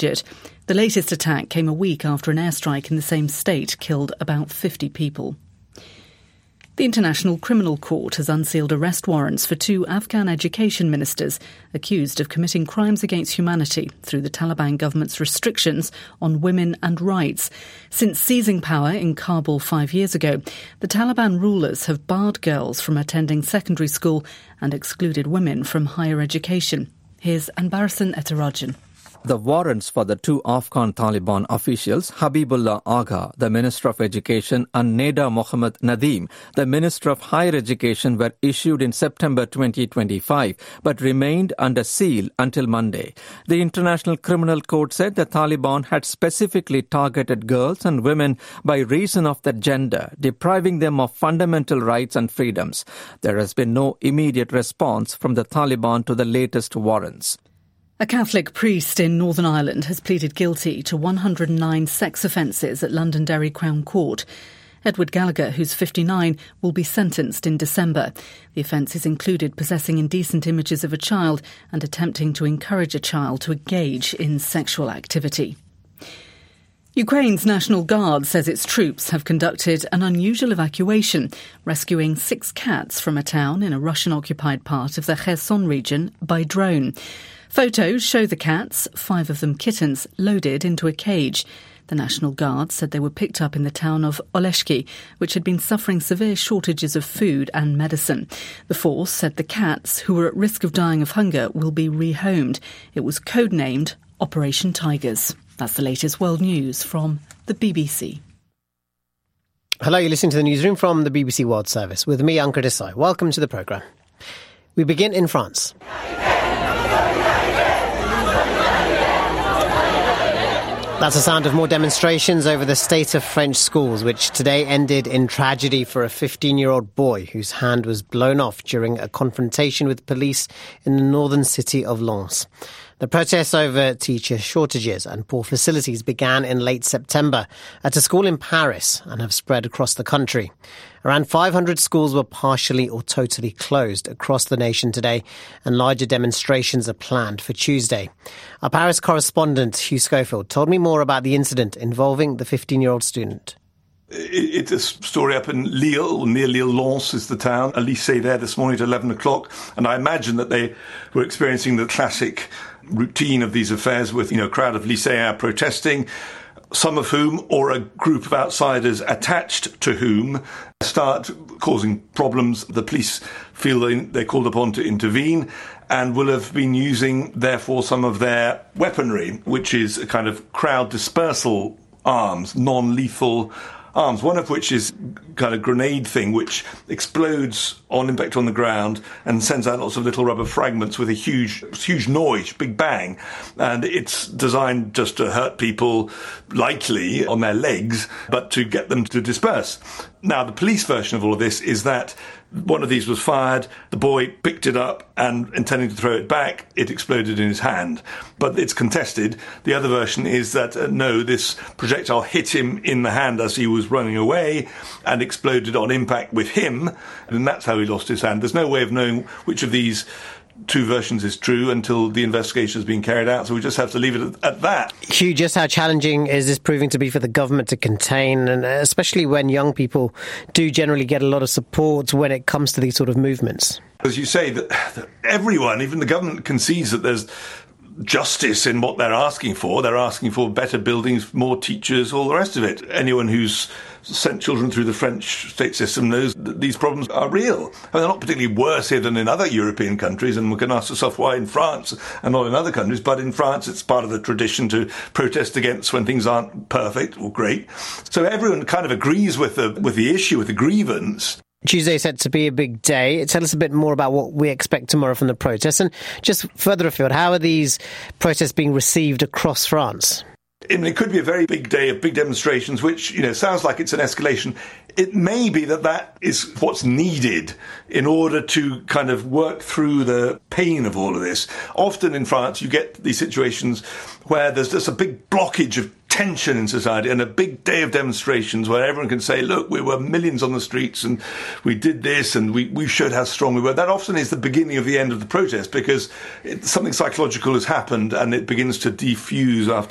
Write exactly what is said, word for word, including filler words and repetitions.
injured. The latest attack came a week after an airstrike in the same state killed about fifty people. The International Criminal Court has unsealed arrest warrants for two Afghan education ministers accused of committing crimes against humanity through the Taliban government's restrictions on women and rights. Since seizing power in Kabul five years ago, the Taliban rulers have barred girls from attending secondary school and excluded women from higher education. Here's Anbarasan Etarajan. The warrants for the two Afghan Taliban officials, Habibullah Agha, the Minister of Education, and Neda Mohammad Nadeem, the Minister of Higher Education, were issued in September twenty twenty-five, but remained under seal until Monday. The International Criminal Court said the Taliban had specifically targeted girls and women by reason of their gender, depriving them of fundamental rights and freedoms. There has been no immediate response from the Taliban to the latest warrants. A Catholic priest in Northern Ireland has pleaded guilty to one hundred nine sex offences at Londonderry Crown Court. Edward Gallagher, who's fifty-nine, will be sentenced in December. The offences included possessing indecent images of a child and attempting to encourage a child to engage in sexual activity. Ukraine's National Guard says its troops have conducted an unusual evacuation, rescuing six cats from a town in a Russian-occupied part of the Kherson region by drone. Photos show the cats, five of them kittens, loaded into a cage. The National Guard said they were picked up in the town of Oleshki, which had been suffering severe shortages of food and medicine. The force said the cats, who were at risk of dying of hunger, will be rehomed. It was codenamed Operation Tigers. That's the latest world news from the B B C. Hello, you're listening to the newsroom from the B B C World Service with me, Ankur Desai. Welcome to the programme. We begin in France. That's the sound of more demonstrations over the state of French schools, which today ended in tragedy for a fifteen-year-old boy whose hand was blown off during a confrontation with police in the northern city of Lens. The protests over teacher shortages and poor facilities began in late September at a school in Paris and have spread across the country. Around five hundred schools were partially or totally closed across the nation today, and larger demonstrations are planned for Tuesday. Our Paris correspondent, Hugh Schofield, told me more about the incident involving the fifteen-year-old student. It's a story up in Lille, near Lille. Lens is the town. A lycée there this morning at eleven o'clock, and I imagine that they were experiencing the classic routine of these affairs with, you know, a crowd of lycéens protesting, some of whom, or a group of outsiders attached to whom, start causing problems. The police feel they, they're called upon to intervene and will have been using, therefore, some of their weaponry, which is a kind of crowd dispersal arms, non-lethal arms, one of which is kind of grenade thing which explodes on impact on the ground and sends out lots of little rubber fragments with a huge huge noise, big bang, and it's designed just to hurt people likely on their legs, but to get them to disperse. Now, the police version of all of this is that one of these was fired, the boy picked it up and, intending to throw it back, it exploded in his hand. But it's contested. The other version is that, uh, no, this projectile hit him in the hand as he was running away and exploded on impact with him, and that's how he lost his hand. There's no way of knowing which of these two versions is true until the investigation has been carried out, so we just have to leave it at that. Hugh, just how challenging is this proving to be for the government to contain, and especially when young people do generally get a lot of support when it comes to these sort of movements? As you say, that, that everyone, even the government, concedes that there's justice in what they're asking for. They're asking for better buildings, more teachers, all the rest of it. Anyone who's sent children through the French state system knows that these problems are real. I mean, they're not particularly worse here than in other European countries, and we can ask ourselves why in France and not in other countries. But in France, it's part of the tradition to protest against when things aren't perfect or great. So everyone kind of agrees with the with the issue, with the grievance. Tuesday is set to be a big day. Tell us a bit more about what we expect tomorrow from the protests. And just further afield, how are these protests being received across France? I mean, it could be a very big day of big demonstrations, which, you know, sounds like it's an escalation. It may be that that is what's needed in order to kind of work through the pain of all of this. Often in France, you get these situations where there's just a big blockage of tension in society and a big day of demonstrations where everyone can say, look, we were millions on the streets and we did this and we, we showed how strong we were. That often is the beginning of the end of the protest, because it, something psychological has happened and it begins to defuse after